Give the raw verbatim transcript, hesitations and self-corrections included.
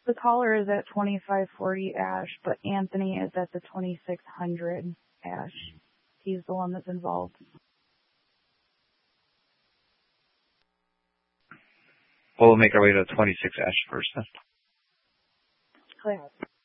The caller is at twenty-five forty Ash, but Anthony is at the twenty-six hundred Ash. He's the one that's involved. We'll make our way to twenty-six Ash first then. Clear.